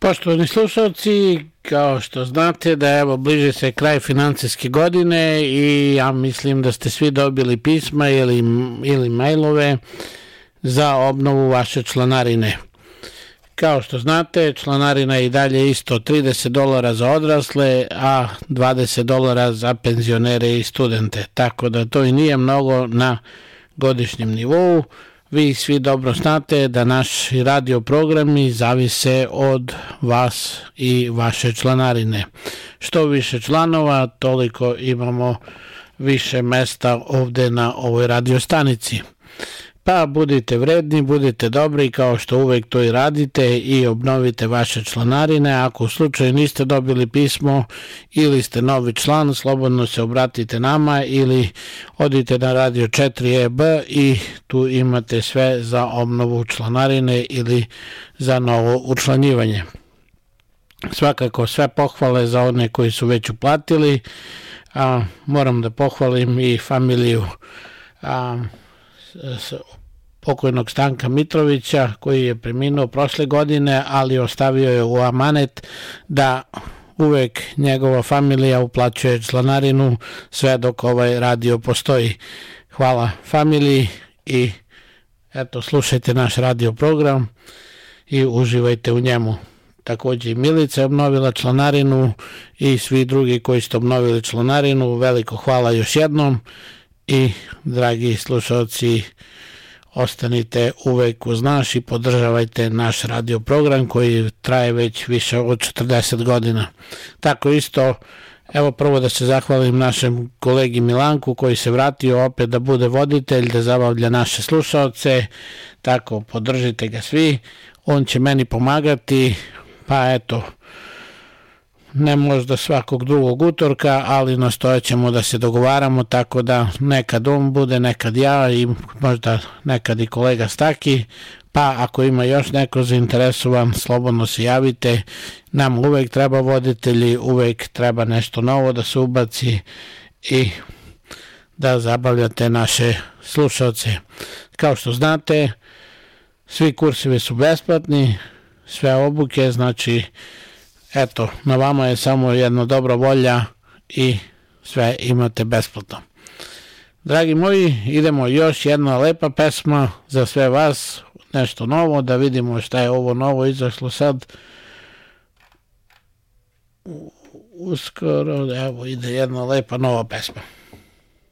Poštovani slušalci, kao što znate da evo bliže se kraj financijske godine i ja mislim da ste svi dobili pisma ili mailove za obnovu vaše članarine. Kao što znate, članarina je i dalje isto $30 za odrasle, a $20 za penzionere i studente, tako da to i nije mnogo na godišnjem nivou. Vi svi dobro znate da naši radio programi zavise od vas i vaše članarine. Što više članova, toliko imamo više mesta ovde na ovoj radio stanici. Pa budite vredni, budite dobri kao što uvek to i radite i obnovite vaše članarine. Ako u slučaju niste dobili pismo ili ste novi član, slobodno se obratite nama ili odite na Radio 4EB i tu imate sve za obnovu članarine ili za novo učlanjivanje. Svakako sve pohvale za one koji su već uplatili, a moram da pohvalim i familiju pokojnog Stanka Mitrovića koji je preminuo prošle godine, ali ostavio je u amanet da uvek njegova familija uplaćuje članarinu sve dok ovaj radio postoji. Hvala familiji i eto, slušajte naš radio program i uživajte u njemu. Takođe i Milica je obnovila članarinu i svi drugi koji ste obnovili članarinu, veliko hvala još jednom i dragi slušalci, ostanite uvek uz naš i podržavajte naš radio program koji traje već više od 40 godina. Tako isto, evo prvo da se zahvalim našem kolegi Milanku koji se vratio opet da bude voditelj, da zabavlja naše slušalce, tako podržite ga svi, on će meni pomagati, pa eto, ne možda svakog drugog utorka, ali nastojat ćemo da se dogovaramo tako da nekad on bude, nekad ja i možda nekad i kolega Staki, pa ako ima još neko zainteresovan, slobodno se javite. Nam uvek treba voditelji, uvek treba nešto novo da se ubaci i da zabavljate naše slušalce. Kao što znate, svi kursevi su besplatni, sve obuke, znači eto, na vama je samo jedna dobra volja i sve imate besplatno. Dragi moji, idemo još jedna lepa pesma za sve vas, nešto novo, da vidimo šta je ovo novo izašlo sad. Uskoro, evo ide jedna lepa nova pesma.